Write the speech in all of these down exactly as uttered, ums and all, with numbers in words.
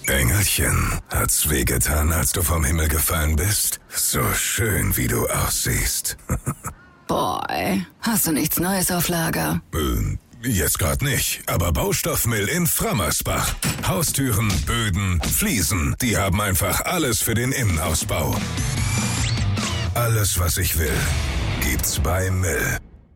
Engelchen, hat's wehgetan, als du vom Himmel gefallen bist? So schön, wie du aussiehst. Boy, hast du nichts Neues auf Lager? Ähm, jetzt grad nicht, aber Baustoffmill in Frammersbach. Haustüren, Böden, Fliesen, die haben einfach alles für den Innenausbau. Alles, was ich will, gibt's bei Mill.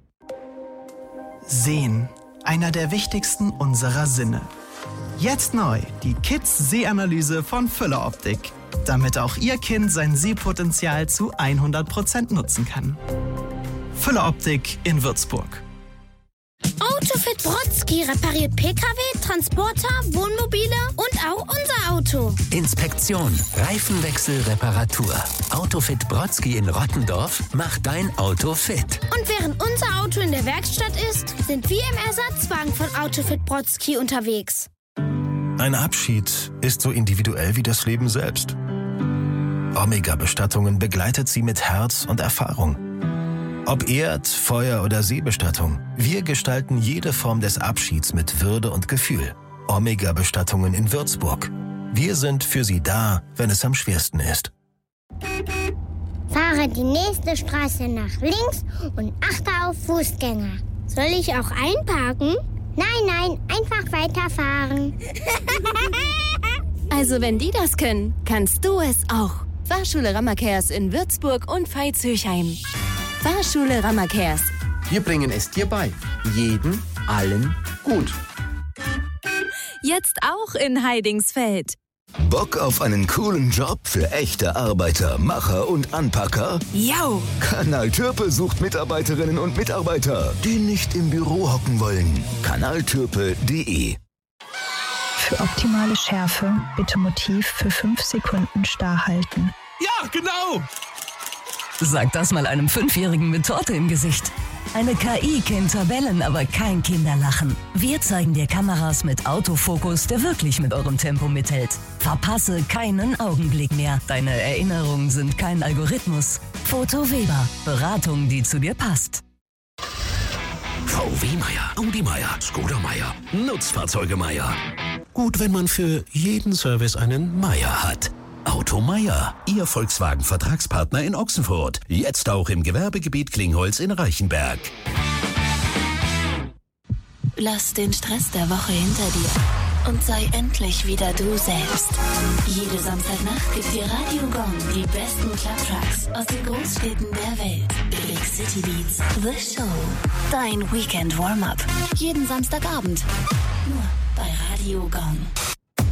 Sehen, einer der wichtigsten unserer Sinne. Jetzt neu, die Kids-Sehanalyse von Fülle Optik, damit auch Ihr Kind sein Sehpotenzial zu hundert Prozent nutzen kann. Fülle Optik in Würzburg. Autofit Brodsky repariert P K W, Transporter, Wohnmobile und auch unser Auto. Inspektion, Reifenwechsel, Reparatur. Autofit Brodsky in Rottendorf macht dein Auto fit. Und während unser Auto in der Werkstatt ist, sind wir im Ersatzwagen von Autofit Brodsky unterwegs. Ein Abschied ist so individuell wie das Leben selbst. Omega-Bestattungen begleitet sie mit Herz und Erfahrung. Ob Erd-, Feuer- oder Seebestattung, wir gestalten jede Form des Abschieds mit Würde und Gefühl. Omega-Bestattungen in Würzburg. Wir sind für Sie da, wenn es am schwersten ist. Fahre die nächste Straße nach links und achte auf Fußgänger. Soll ich auch einparken? Nein, nein, einfach weiterfahren. Also wenn die das können, kannst du es auch. Fahrschule Rammerkehrs in Würzburg und Veitshöchheim. Fahrschule Rammerkehrs. Wir bringen es dir bei. Jeden, allen, gut. Jetzt auch in Heidingsfeld. Bock auf einen coolen Job für echte Arbeiter, Macher und Anpacker? Jau! Kanal Türpe sucht Mitarbeiterinnen und Mitarbeiter, die nicht im Büro hocken wollen. kanaltürpe punkt de. Für optimale Schärfe bitte Motiv für fünf Sekunden starr halten. Ja, genau! Sag das mal einem Fünfjährigen mit Torte im Gesicht. Eine K I kennt Tabellen, aber kein Kinderlachen. Wir zeigen dir Kameras mit Autofokus, der wirklich mit eurem Tempo mithält. Verpasse keinen Augenblick mehr. Deine Erinnerungen sind kein Algorithmus. Foto Weber. Beratung, die zu dir passt. V W Meier, Audi Meier, Skoda Meier, Nutzfahrzeuge Meier. Gut, wenn man für jeden Service einen Meier hat. Auto Meier, Ihr Volkswagen-Vertragspartner in Ochsenfurt. Jetzt auch im Gewerbegebiet Klingholz in Reichenberg. Lass den Stress der Woche hinter dir und sei endlich wieder du selbst. Jede Samstagnacht gibt dir Radio Gong die besten Clubtracks aus den Großstädten der Welt. Big City Beats, The Show, dein Weekend Warm-Up. Jeden Samstagabend. Nur bei Radio Gong.